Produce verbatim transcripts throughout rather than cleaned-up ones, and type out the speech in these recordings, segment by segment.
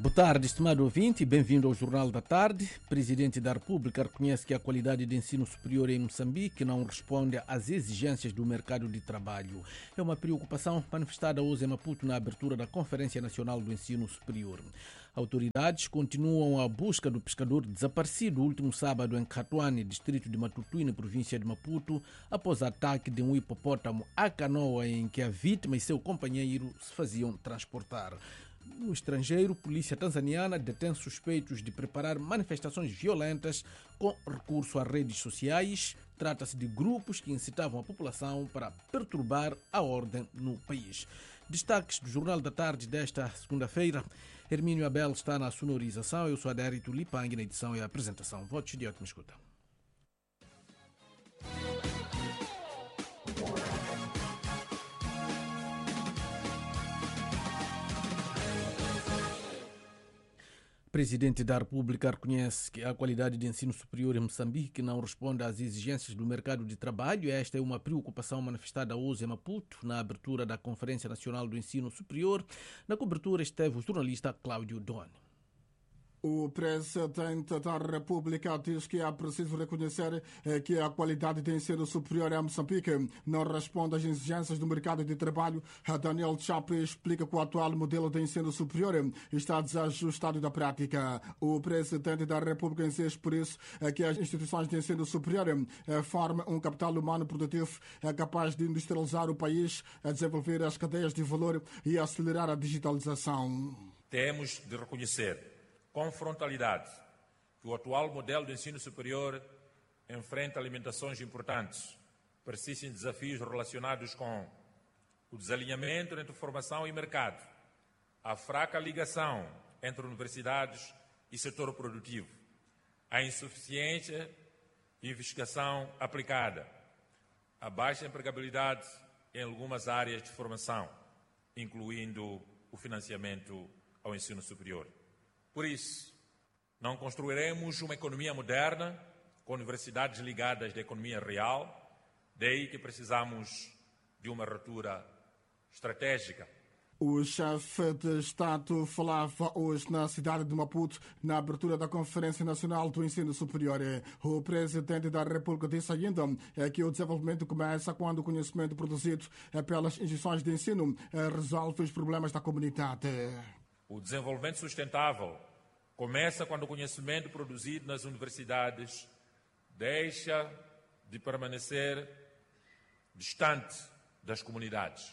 Boa tarde, estimado ouvinte, bem-vindo ao Jornal da Tarde. O Presidente da República reconhece que a qualidade de ensino superior em Moçambique não responde às exigências do mercado de trabalho. É uma preocupação manifestada hoje em Maputo na abertura da Conferência Nacional do Ensino Superior. Autoridades continuam a busca do pescador desaparecido último sábado em Catuane, distrito de Matutuine, província de Maputo, após ataque de um hipopótamo à canoa em que a vítima e seu companheiro se faziam transportar. No estrangeiro, polícia tanzaniana detém suspeitos de preparar manifestações violentas com recurso a redes sociais. Trata-se de grupos que incitavam a população para perturbar a ordem no país. Destaques do Jornal da Tarde desta segunda-feira. Hermínio Abel está na sonorização. Eu sou Adérito Lipang na edição e a apresentação. Votos de ótima escuta. O Presidente da República reconhece que a qualidade de ensino superior em Moçambique não responde às exigências do mercado de trabalho. Esta é uma preocupação manifestada hoje em Maputo, na abertura da Conferência Nacional do Ensino Superior. Na cobertura esteve o jornalista Cláudio Doni. O Presidente da República diz que é preciso reconhecer que a qualidade de ensino superior em Moçambique não responde às exigências do mercado de trabalho. Daniel Chape explica que o atual modelo de ensino superior está desajustado da prática. O Presidente da República insiste por isso que as instituições de ensino superior formem um capital humano produtivo capaz de industrializar o país, desenvolver as cadeias de valor e acelerar a digitalização. Temos de reconhecer com frontalidade que o atual modelo de ensino superior enfrenta limitações importantes, persistem desafios relacionados com o desalinhamento entre formação e mercado, a fraca ligação entre universidades e setor produtivo, a insuficiência de investigação aplicada, a baixa empregabilidade em algumas áreas de formação, incluindo o financiamento ao ensino superior. Por isso, não construiremos uma economia moderna com universidades ligadas à economia real, daí que precisamos de uma ruptura estratégica. O chefe de Estado falava hoje na cidade de Maputo, na abertura da Conferência Nacional do Ensino Superior. O Presidente da República disse ainda que o desenvolvimento começa quando o conhecimento produzido pelas instituições de ensino resolve os problemas da comunidade. O desenvolvimento sustentável começa quando o conhecimento produzido nas universidades deixa de permanecer distante das comunidades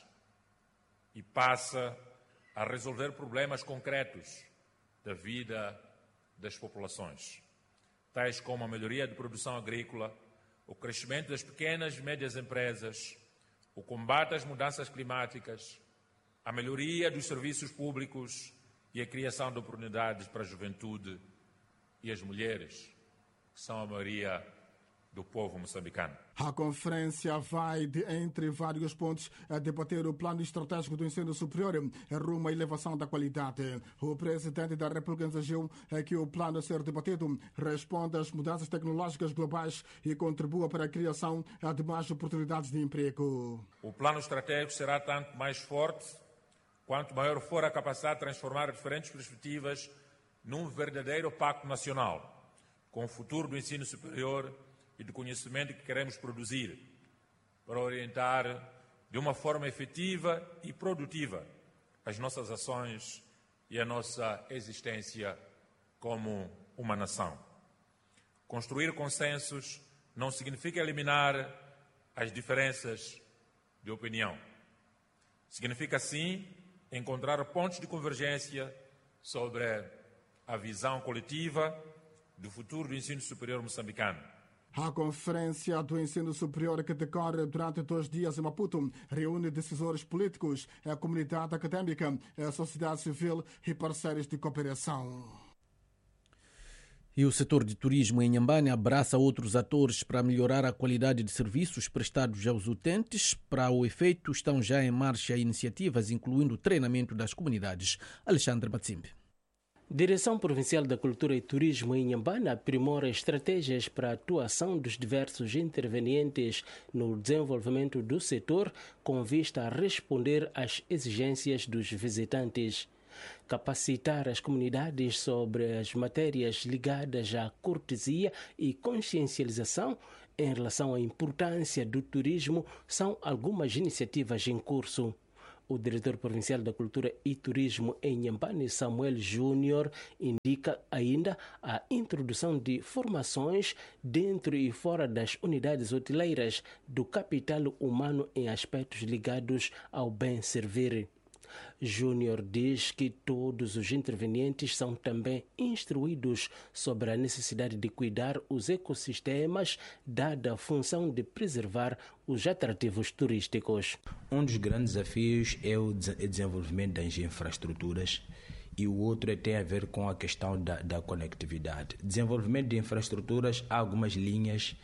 e passa a resolver problemas concretos da vida das populações, tais como a melhoria de produção agrícola, o crescimento das pequenas e médias empresas, o combate às mudanças climáticas, a melhoria dos serviços públicos e a criação de oportunidades para a juventude e as mulheres, que são a maioria do povo moçambicano. A conferência vai, de, entre vários pontos, a debater o plano estratégico do ensino superior rumo à elevação da qualidade. O Presidente da República exigiu que o plano a ser debatido responda às mudanças tecnológicas globais e contribua para a criação de mais oportunidades de emprego. O plano estratégico será tanto mais forte quanto maior for a capacidade de transformar diferentes perspectivas num verdadeiro pacto nacional, com o futuro do ensino superior e do conhecimento que queremos produzir, para orientar de uma forma efetiva e produtiva as nossas ações e a nossa existência como uma nação. Construir consensos não significa eliminar as diferenças de opinião. Significa, sim, encontrar pontos de convergência sobre a visão coletiva do futuro do ensino superior moçambicano. A Conferência do Ensino Superior, que decorre durante dois dias em Maputo, reúne decisores políticos, a comunidade académica, a sociedade civil e parceiros de cooperação. E o setor de turismo em Inhambane abraça outros atores para melhorar a qualidade de serviços prestados aos utentes. Para o efeito, estão já em marcha iniciativas, incluindo o treinamento das comunidades. Alexandre Batsimbe. Direção Provincial da Cultura e Turismo em Inhambane aprimora estratégias para a atuação dos diversos intervenientes no desenvolvimento do setor, com vista a responder às exigências dos visitantes. Capacitar as comunidades sobre as matérias ligadas à cortesia e consciencialização em relação à importância do turismo são algumas iniciativas em curso. O diretor provincial da Cultura e Turismo em Inhambane, Samuel Júnior, indica ainda a introdução de formações dentro e fora das unidades hoteleiras do capital humano em aspectos ligados ao bem servir. Júnior diz que todos os intervenientes são também instruídos sobre a necessidade de cuidar os ecossistemas, dada a função de preservar os atrativos turísticos. Um dos grandes desafios é o desenvolvimento das infraestruturas e o outro tem a ver com a questão da, da conectividade. Desenvolvimento de infraestruturas, há algumas linhas,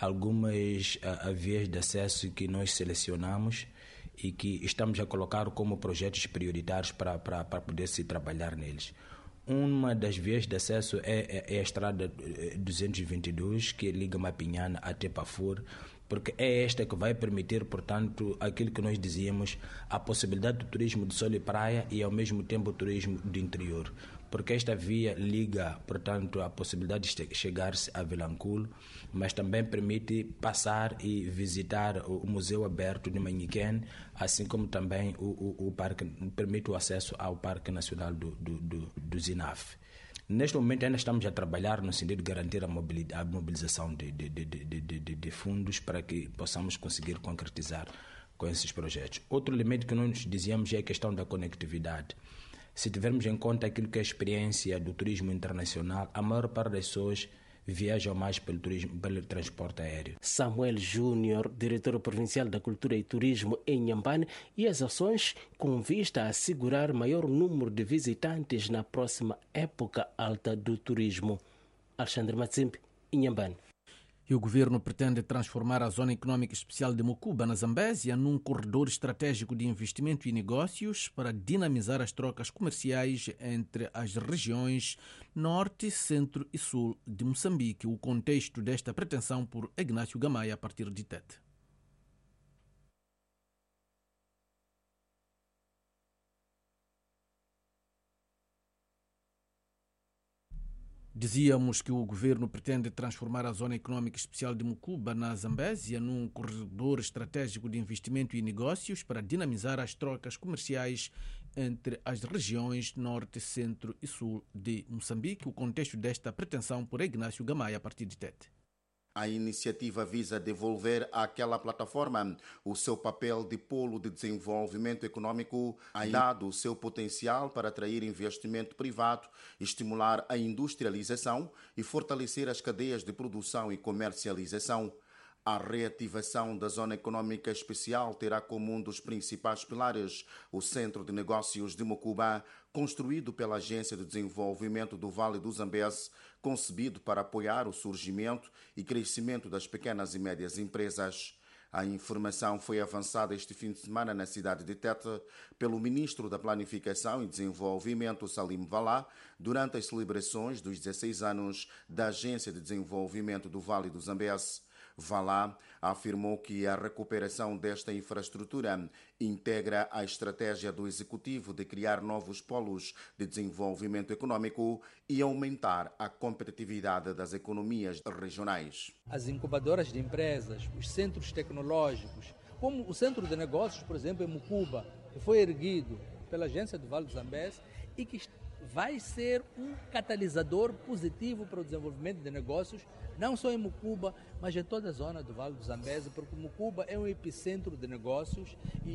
algumas uh, vias de acesso que nós selecionamos e que estamos a colocar como projetos prioritários para, para, para poder se trabalhar neles. Uma das vias de acesso é, é, é a estrada duzentos e vinte e dois, que liga Mapinhana até Pafur, porque é esta que vai permitir, portanto, aquilo que nós dizíamos, a possibilidade do turismo de sol e praia e, ao mesmo tempo, o turismo do interior. Porque esta via liga, portanto, a possibilidade de chegar-se a Vilanculo, mas também permite passar e visitar o Museu Aberto de Manhiquén, assim como também o, o, o parque, permite o acesso ao Parque Nacional do, do, do, do Zinaf. Neste momento ainda estamos a trabalhar no sentido de garantir a mobilização de, de, de, de, de, de fundos para que possamos conseguir concretizar com esses projetos. Outro elemento que nós dizíamos é a questão da conectividade. Se tivermos em conta aquilo que é a experiência do turismo internacional, a maior parte das pessoas viajam mais pelo turismo, pelo transporte aéreo. Samuel Júnior, diretor provincial da Cultura e Turismo em Inhambane, e as ações com vista a assegurar maior número de visitantes na próxima época alta do turismo. Alexandre Matsimpe, Inhambane. E o governo pretende transformar a Zona Econômica Especial de Mucuba, na Zambésia, num corredor estratégico de investimento e negócios para dinamizar as trocas comerciais entre as regiões Norte, Centro e Sul de Moçambique. O contexto desta pretensão por Ignácio Gamaia, a partir de Tete. Dizíamos que o governo pretende transformar a Zona Econômica Especial de Mucuba, na Zambésia, num corredor estratégico de investimento e negócios para dinamizar as trocas comerciais entre as regiões Norte, Centro e Sul de Moçambique. O contexto desta pretensão por Ignácio Gamaia, a partir de Tete. A iniciativa visa devolver àquela plataforma o seu papel de polo de desenvolvimento econômico, dado o seu potencial para atrair investimento privado, estimular a industrialização e fortalecer as cadeias de produção e comercialização. A reativação da Zona Econômica Especial terá como um dos principais pilares o Centro de Negócios de Mucuba, construído pela Agência de Desenvolvimento do Vale do Zambeze, concebido para apoiar o surgimento e crescimento das pequenas e médias empresas. A informação foi avançada este fim de semana na cidade de Tete pelo ministro da Planificação e Desenvolvimento, Salim Valá, durante as celebrações dos dezesseis anos da Agência de Desenvolvimento do Vale do Zambeze. Valá afirmou que a recuperação desta infraestrutura integra a estratégia do Executivo de criar novos polos de desenvolvimento econômico e aumentar a competitividade das economias regionais. As incubadoras de empresas, os centros tecnológicos, como o Centro de Negócios, por exemplo, em Mucuba, que foi erguido pela Agência do Vale do Zambeze e que vai ser um catalisador positivo para o desenvolvimento de negócios, não só em Mucuba, mas em toda a zona do Vale do Zambeze, porque Mucuba é um epicentro de negócios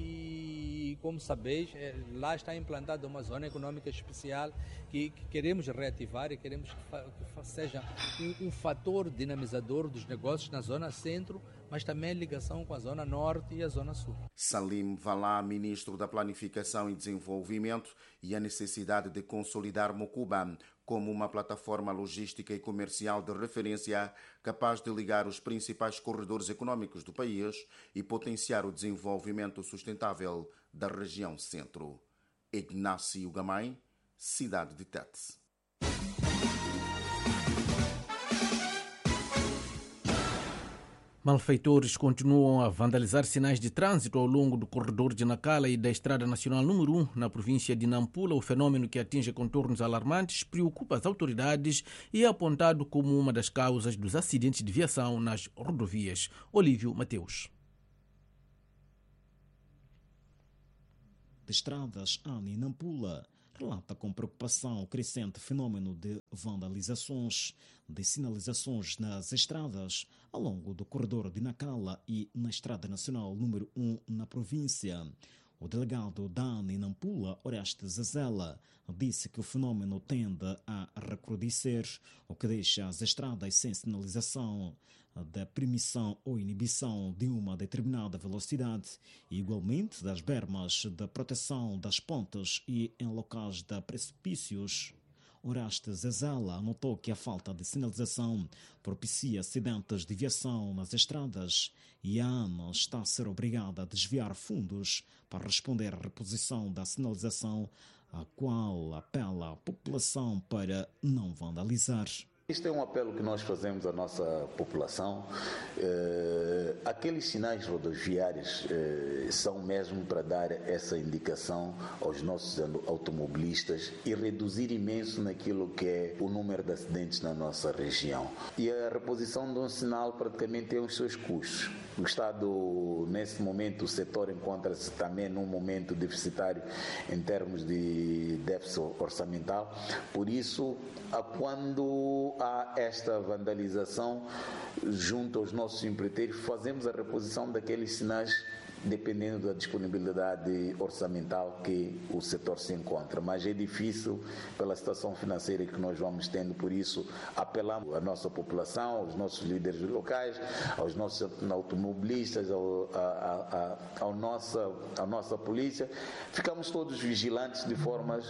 e, como sabeis, lá está implantada uma zona econômica especial que, que queremos reativar e queremos que, que seja um, um fator dinamizador dos negócios na zona centro, mas também em ligação com a zona norte e a zona sul. Salim Valá, ministro da Planificação e Desenvolvimento, e a necessidade de consolidar Mucuba como uma plataforma logística e comercial de referência capaz de ligar os principais corredores econômicos do país e potenciar o desenvolvimento sustentável da região centro. Ignácio Gamay, cidade de Tete. Malfeitores continuam a vandalizar sinais de trânsito ao longo do corredor de Nacala e da Estrada Nacional número um, na província de Nampula. O fenômeno, que atinge contornos alarmantes, preocupa as autoridades e é apontado como uma das causas dos acidentes de viação nas rodovias. Olívio Mateus. De Estradas, Ani Nampula relata com preocupação o crescente fenômeno de vandalizações de sinalizações nas estradas ao longo do corredor de Nacala e na Estrada Nacional número um na província. O delegado da Ani Nampula, Orestes Zazela, disse que o fenômeno tende a recrudescer, o que deixa as estradas sem sinalização da permissão ou inibição de uma determinada velocidade e, igualmente, das bermas de proteção das pontes e em locais de precipícios. Orestes Zazela anotou que a falta de sinalização propicia acidentes de viação nas estradas e a ANA está a ser obrigada a desviar fundos para responder à reposição da sinalização, a qual apela à população para não vandalizar. Este é um apelo que nós fazemos à nossa população. Eh, aqueles sinais rodoviários eh, são mesmo para dar essa indicação aos nossos automobilistas e reduzir imenso naquilo que é o número de acidentes na nossa região. E a reposição de um sinal praticamente tem os seus custos. O Estado, nesse momento, o setor encontra-se também num momento deficitário em termos de déficit orçamental. Por isso, quando há esta vandalização junto aos nossos empreiteiros, fazemos a reposição daqueles sinais dependendo da disponibilidade orçamental que o setor se encontra. Mas é difícil pela situação financeira que nós vamos tendo, por isso apelamos à nossa população, aos nossos líderes locais, aos nossos automobilistas, ao, a, a, a, ao nossa, à nossa polícia. Ficamos todos vigilantes de formas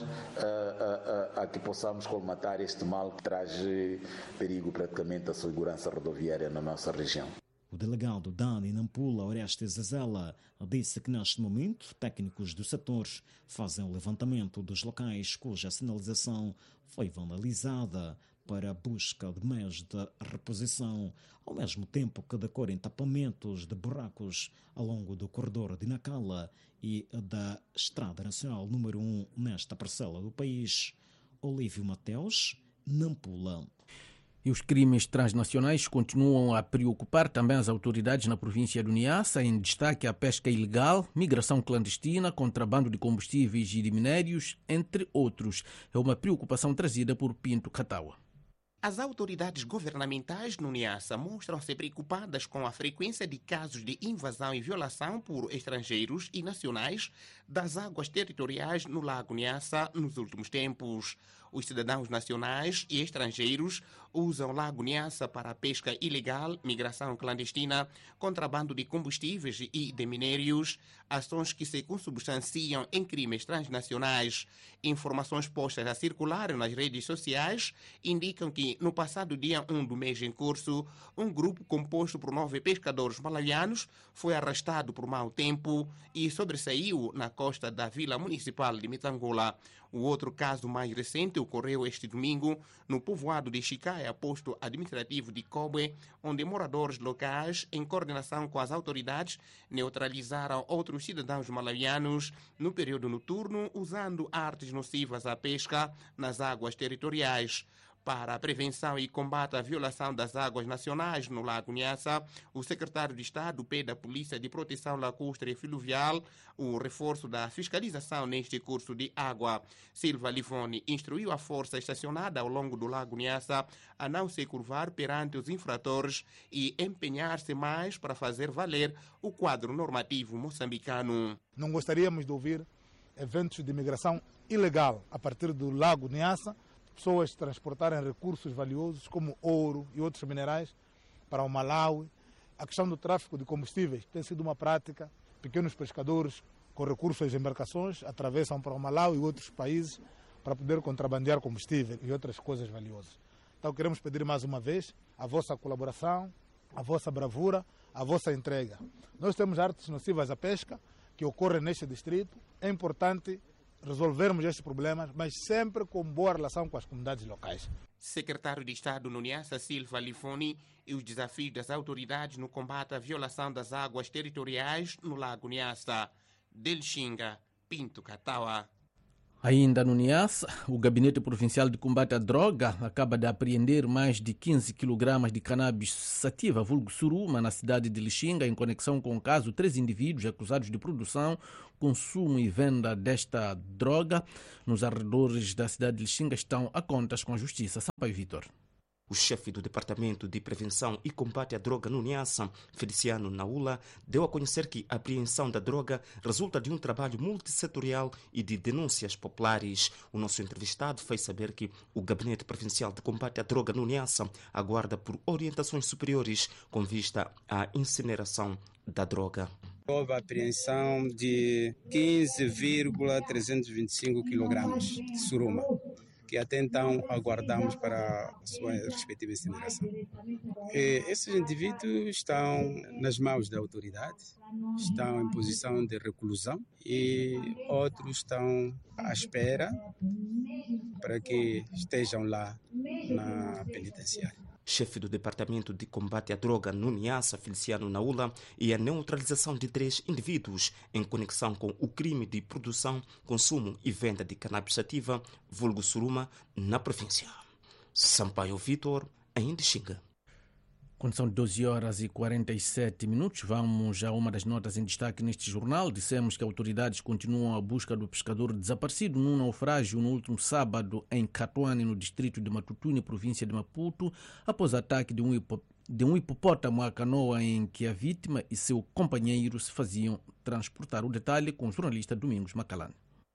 a, a, a, a que possamos colmatar este mal que traz perigo praticamente à segurança rodoviária na nossa região. O delegado da Ani Nampula, Orestes Zazela, disse que neste momento técnicos do setor fazem o levantamento dos locais cuja sinalização foi vandalizada para a busca de meios de reposição, ao mesmo tempo que decorrem tapamentos de buracos ao longo do corredor de Nacala e da Estrada Nacional número um nesta parcela do país. Olívio Mateus, Nampula. E os crimes transnacionais continuam a preocupar também as autoridades na província do Niassa, em destaque a pesca ilegal, migração clandestina, contrabando de combustíveis e de minérios, entre outros. É uma preocupação trazida por Pinto Catawa. As autoridades governamentais no Niassa mostram-se preocupadas com a frequência de casos de invasão e violação por estrangeiros e nacionais das águas territoriais no Lago Niassa nos últimos tempos. Os cidadãos nacionais e estrangeiros usam o Lago Niassa para a pesca ilegal, migração clandestina, contrabando de combustíveis e de minérios, ações que se consubstanciam em crimes transnacionais. Informações postas a circular nas redes sociais indicam que, no passado dia um do mês em curso, um grupo composto por nove pescadores malaianos foi arrastado por mau tempo e sobressaiu na costa da Vila Municipal de Mitangola. O outro caso mais recente ocorreu este domingo no povoado de Chicaia, posto administrativo de Kobe, onde moradores locais, em coordenação com as autoridades, neutralizaram outros cidadãos malaianos no período noturno, usando artes nocivas à pesca nas águas territoriais. Para a prevenção e combate à violação das águas nacionais no Lago Niassa, o secretário de Estado pede à Polícia de Proteção Lacustre e Fluvial o reforço da fiscalização neste curso de água. Silva Livoni instruiu a força estacionada ao longo do Lago Niassa a não se curvar perante os infratores e empenhar-se mais para fazer valer o quadro normativo moçambicano. Não gostaríamos de ouvir eventos de imigração ilegal a partir do Lago Niassa, pessoas transportarem recursos valiosos como ouro e outros minerais para o Malawi. A questão do tráfico de combustíveis tem sido uma prática. Pequenos pescadores com recursos de embarcações atravessam para o Malawi e outros países para poder contrabandear combustível e outras coisas valiosas. Então queremos pedir mais uma vez a vossa colaboração, a vossa bravura, a vossa entrega. Nós temos artes nocivas à pesca que ocorrem neste distrito. É importante resolvermos estes problemas, mas sempre com boa relação com as comunidades locais. Secretário de Estado no Niassa, Silva Lifoni, e os desafios das autoridades no combate à violação das águas territoriais no Lago Niassa. Del Xinga, Pinto Catawa. Ainda no Niassa, o Gabinete Provincial de Combate à Droga acaba de apreender mais de quinze quilogramas de cannabis sativa, vulgo suruma, na cidade de Lixinga, em conexão com o caso três indivíduos acusados de produção, consumo e venda desta droga. Nos arredores da cidade de Lixinga estão a contas com a Justiça. Sampaio Vitor. O chefe do Departamento de Prevenção e Combate à Droga no Niassa, Feliciano Naula, deu a conhecer que a apreensão da droga resulta de um trabalho multissetorial e de denúncias populares. O nosso entrevistado fez saber que o Gabinete Provincial de Combate à Droga no Niassa aguarda por orientações superiores com vista à incineração da droga. Houve a apreensão de quinze vírgula trezentos e vinte e cinco quilogramas de suruma, que até então aguardamos para a sua respectiva incineração. E esses indivíduos estão nas mãos da autoridade, estão em posição de reclusão e outros estão à espera para que estejam lá na penitenciária. Chefe do Departamento de Combate à Droga no Niassa, Feliciano Naula, e a neutralização de três indivíduos em conexão com o crime de produção, consumo e venda de cannabis sativa, vulgo suruma, na província. Sampaio Vitor, em Lixinga. Quando são doze horas e quarenta e sete minutos, vamos a uma das notas em destaque neste jornal. Dissemos que autoridades continuam a busca do pescador desaparecido num naufrágio no último sábado em Catuane, no distrito de Matutuni, província de Maputo, após ataque de um, hipo, de um hipopótamo à canoa em que a vítima e seu companheiro se faziam transportar. O detalhe com o jornalista Domingos Macalane.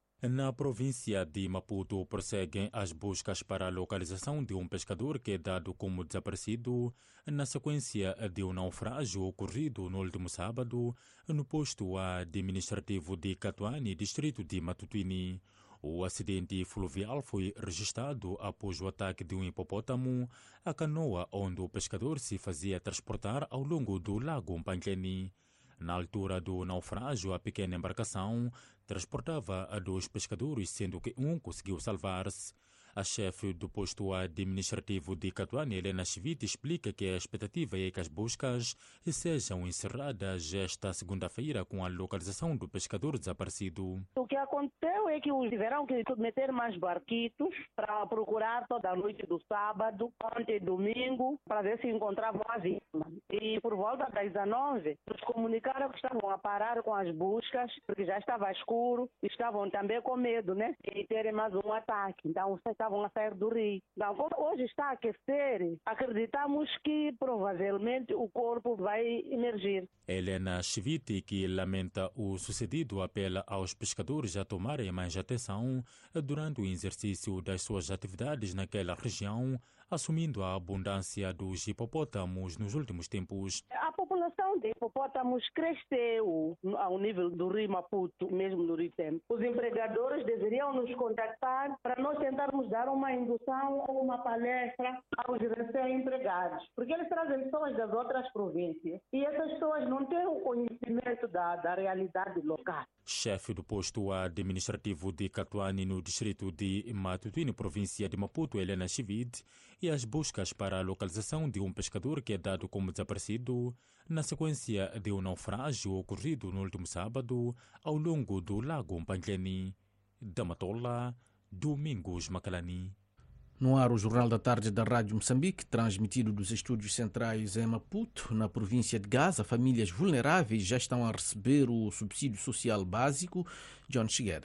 Na província de Maputo, prosseguem as buscas para a localização de um pescador que é dado como desaparecido na sequência de um naufrágio ocorrido no último sábado no posto administrativo de Catuane, distrito de Matutini. O acidente fluvial foi registrado após o ataque de um hipopótamo à canoa onde o pescador se fazia transportar ao longo do lago Mpanjeni. Na altura do naufrágio, a pequena embarcação transportava a dois pescadores, sendo que um conseguiu salvar-se. A chefe do posto administrativo de Catuane, Helena Schmidt, explica que a expectativa é que as buscas sejam encerradas esta segunda-feira com a localização do pescador desaparecido. O que aconteceu é que tiveram que submeter mais barquitos para procurar toda a noite do sábado, ontem e domingo, para ver se encontravam a vítima. E por volta das dezanove, nos comunicaram que estavam a parar com as buscas, porque já estava escuro, e estavam também com medo, né, de terem mais um ataque. Então, estavam a sair do rio. Então, como hoje está a aquecer, acreditamos que provavelmente o corpo vai emergir. Helena Schmidt, que lamenta o sucedido, apela aos pescadores a tomarem mais atenção durante o exercício das suas atividades naquela região, assumindo a abundância dos hipopótamos nos últimos tempos. A população de hipopótamos cresceu ao nível do rio Maputo, mesmo no rio Tempo. Os empregadores deveriam nos contactar para nós tentarmos dar uma indução ou uma palestra aos recém-empregados, porque eles trazem pessoas das outras províncias e essas pessoas não têm o conhecimento da, da realidade local. Chefe do posto administrativo de Catuane, no distrito de Matutini, província de Maputo, Helena Schmidt, e as buscas para a localização de um pescador que é dado como desaparecido na sequência de um naufrágio ocorrido no último sábado ao longo do lago Mpanjeni. Da Matola, Domingos Macalani. No ar, o Jornal da Tarde da Rádio Moçambique, transmitido dos estúdios centrais em Maputo, na província de Gaza, famílias vulneráveis já estão a receber o subsídio social básico. John Chiguera.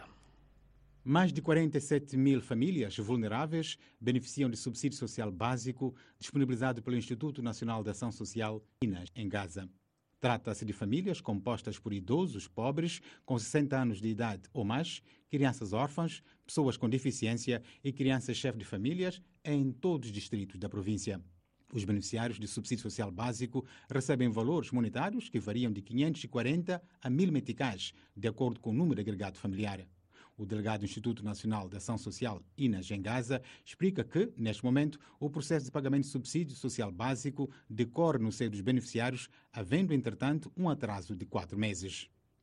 Mais de quarenta e sete mil famílias vulneráveis beneficiam de subsídio social básico disponibilizado pelo Instituto Nacional de Ação Social, I N A S, em Gaza. Trata-se de famílias compostas por idosos pobres com sessenta anos de idade ou mais, crianças órfãs, pessoas com deficiência e crianças-chefe de famílias em todos os distritos da província. Os beneficiários de subsídio social básico recebem valores monetários que variam de quinhentos e quarenta a mil meticais, de acordo com o número agregado familiar. O delegado do Instituto Nacional de Ação Social, I N A S, em Gaza, explica que, neste momento, o processo de pagamento de subsídio social básico decorre no seio dos beneficiários, havendo, entretanto, um atraso de quatro meses.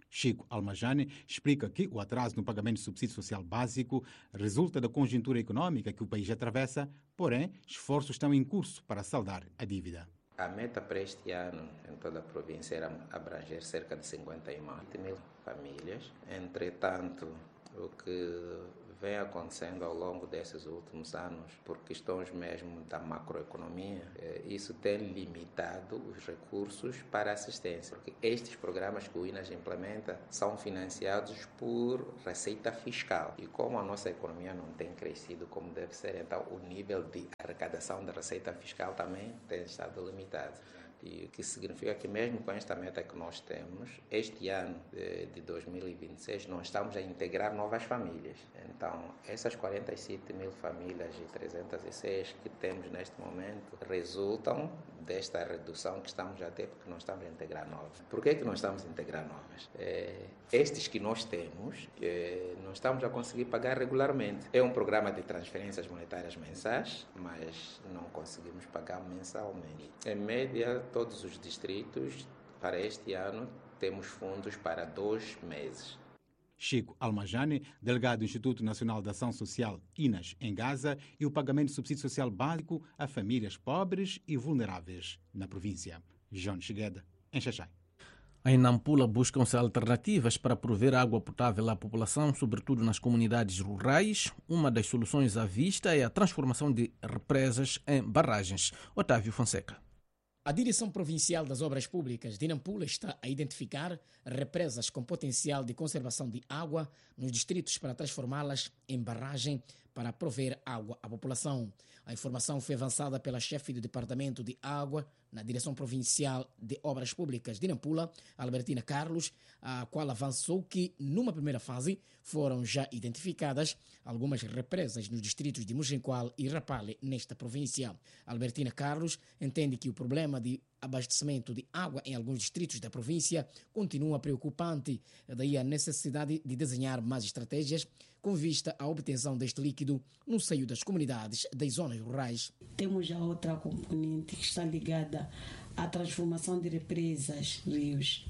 Chico Almajane explica que o atraso no pagamento de subsídio social básico resulta da conjuntura econômica que o país atravessa, porém, esforços estão em curso para saldar a dívida. A meta para este ano em toda a província era abranger cerca de cinquenta e mil famílias. Entretanto, o que vem acontecendo ao longo desses últimos anos, por questões mesmo da macroeconomia, isso tem limitado os recursos para assistência, porque estes programas que o INAS implementa são financiados por receita fiscal, e como a nossa economia não tem crescido como deve ser, então o nível de arrecadação da receita fiscal também tem estado limitado. E o que significa que mesmo com esta meta que nós temos, este ano de, de dois mil e vinte e seis, nós estamos a integrar novas famílias. Então, essas quarenta e sete mil famílias e trezentas e seis que temos neste momento resultam desta redução que estamos a ter, porque nós estamos a integrar novas. Por que que nós estamos a integrar novas? É, estes que nós temos, é, nós estamos a conseguir pagar regularmente. É um programa de transferências monetárias mensais, mas não conseguimos pagar mensalmente. Em média, todos os distritos, para este ano, temos fundos para dois meses. Chico Almajane, delegado do Instituto Nacional de Ação Social, INAS, em Gaza, e o pagamento de subsídio social básico a famílias pobres e vulneráveis na província. João Chegueda, em Xaxai. Em Nampula buscam-se alternativas para prover água potável à população, sobretudo nas comunidades rurais. Uma das soluções à vista é a transformação de represas em barragens. Otávio Fonseca. A Direção Provincial das Obras Públicas de Nampula está a identificar represas com potencial de conservação de água nos distritos para transformá-las em barragem para prover água à população. A informação foi avançada pela chefe do Departamento de Água na Direção Provincial de Obras Públicas de Nampula, Albertina Carlos, a qual avançou que, numa primeira fase, foram já identificadas algumas represas nos distritos de Mujenqual e Rapale, nesta província. Albertina Carlos entende que o problema de abastecimento de água em alguns distritos da província continua preocupante, daí a necessidade de desenhar mais estratégias com vista à obtenção deste líquido no seio das comunidades das zonas rurais. Temos a outra componente que está ligada à transformação de represas, rios,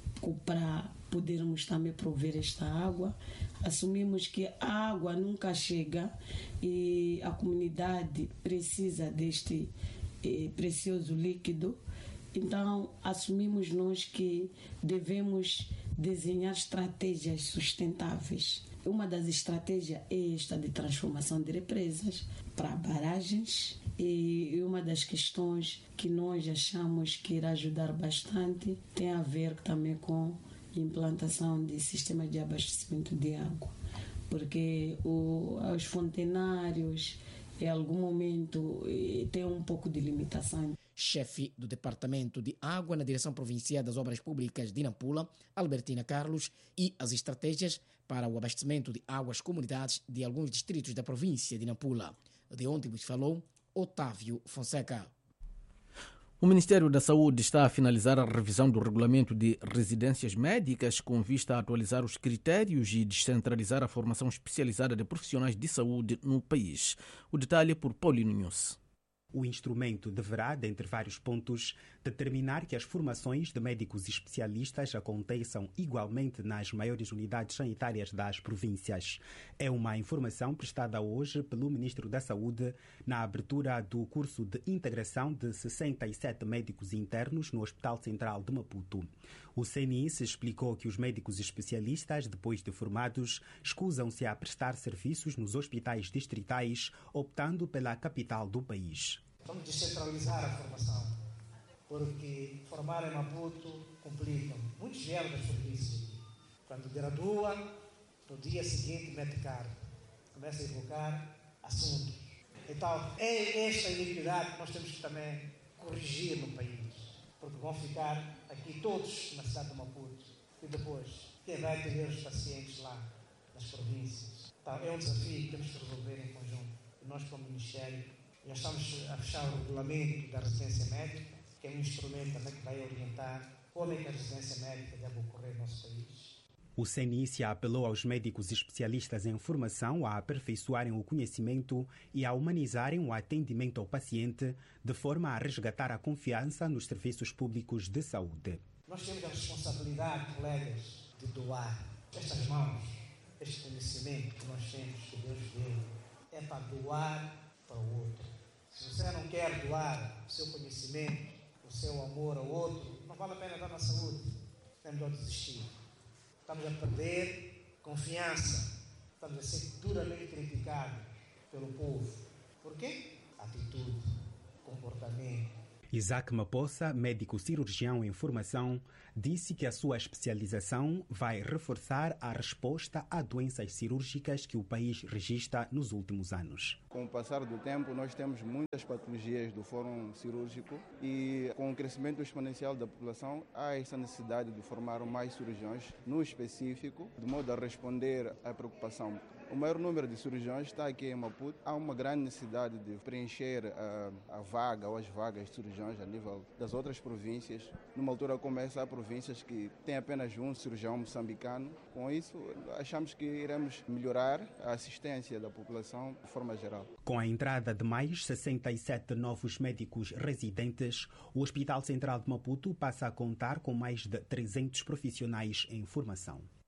para podermos também prover esta água. Assumimos que a água nunca chega e a comunidade precisa deste eh, precioso líquido. Então, assumimos nós que devemos desenhar estratégias sustentáveis. Uma das estratégias é esta de transformação de represas para barragens, e uma das questões que nós achamos que irá ajudar bastante tem a ver também com a implantação de sistemas de abastecimento de água, porque o, os fontenários em algum momento tem um pouco de limitação. Chefe do Departamento de Água na Direção Provincial das Obras Públicas de Nampula, Albertina Carlos, e as estratégias para o abastecimento de água às comunidades de alguns distritos da província de Nampula. De onde vos falou Otávio Fonseca. O Ministério da Saúde está a finalizar a revisão do regulamento de residências médicas com vista a atualizar os critérios e descentralizar a formação especializada de profissionais de saúde no país. O detalhe é por Paulino Nunes. O instrumento deverá, dentre vários pontos, determinar que as formações de médicos especialistas aconteçam igualmente nas maiores unidades sanitárias das províncias. É uma informação prestada hoje pelo Ministro da Saúde na abertura do curso de integração de sessenta e sete médicos internos no Hospital Central de Maputo. O C N I S explicou que os médicos especialistas, depois de formados, escusam-se a prestar serviços nos hospitais distritais, optando pela capital do país. Vamos descentralizar a formação, porque formar em Maputo complica. Muitos vieram das províncias. Quando gradua, no dia seguinte mete cargo, começa a evocar assuntos. Então, é esta iniquidade que nós temos que também corrigir no país, porque vão ficar aqui todos na cidade de Maputo e depois quem vai atender os pacientes lá nas províncias. Então, é um desafio que temos que resolver em conjunto. E nós, como Ministério, já estamos a fechar o regulamento da residência médica, que é um instrumento também que vai orientar como é que a residência médica deve ocorrer no nosso país. O C N I S apelou aos médicos especialistas em formação a aperfeiçoarem o conhecimento e a humanizarem o atendimento ao paciente, de forma a resgatar a confiança nos serviços públicos de saúde. Nós temos a responsabilidade, colegas, de doar. Estas mãos, este conhecimento que nós temos, que Deus deu, é para doar para o outro. Se você não quer doar o seu conhecimento, o seu amor ao outro, não vale a pena dar na saúde. É melhor desistir. Estamos a perder confiança. Estamos a ser duramente criticados pelo povo. Por quê? Atitude, comportamento. Isaac Mapossa, médico cirurgião em formação, disse que a sua especialização vai reforçar a resposta a doenças cirúrgicas que o país registra nos últimos anos. Com o passar do tempo, nós temos muitas patologias do fórum cirúrgico e com o crescimento exponencial da população, há essa necessidade de formar mais cirurgiões no específico, de modo a responder à preocupação. O maior número de cirurgiões está aqui em Maputo. Há uma grande necessidade de preencher a, a vaga ou as vagas de cirurgiões a nível das outras províncias. Numa altura como essa, há províncias que têm apenas um cirurgião moçambicano. Com isso, achamos que iremos melhorar a assistência da população de forma geral. Com a entrada de mais sessenta e sete novos médicos residentes, o Hospital Central de Maputo passa a contar com mais de trezentos profissionais em formação.